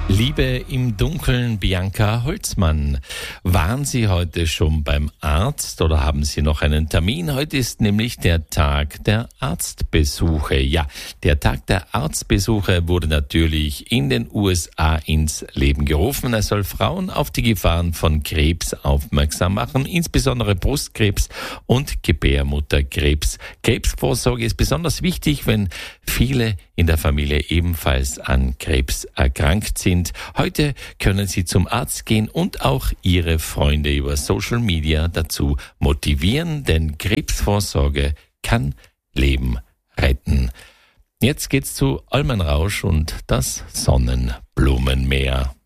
Liebe im Dunkeln, Bianca Holzmann. Waren Sie heute schon beim Arzt oder haben Sie noch einen Termin? Heute ist nämlich der Tag der Arztbesuche. Ja, der Tag der Arztbesuche wurde natürlich in den USA ins Leben gerufen. Er soll Frauen auf die Gefahren von Krebs aufmerksam machen, insbesondere Brustkrebs und Gebärmutterkrebs. Krebsvorsorge ist besonders wichtig, wenn viele in der Familie ebenfalls an Krebs erkrankt sind. Heute können Sie zum Arzt gehen und auch Ihre Freunde über Social Media dazu motivieren, denn Krebsvorsorge kann Leben retten. Jetzt geht's zu Alman Rausch und das Sonnenblumenmeer.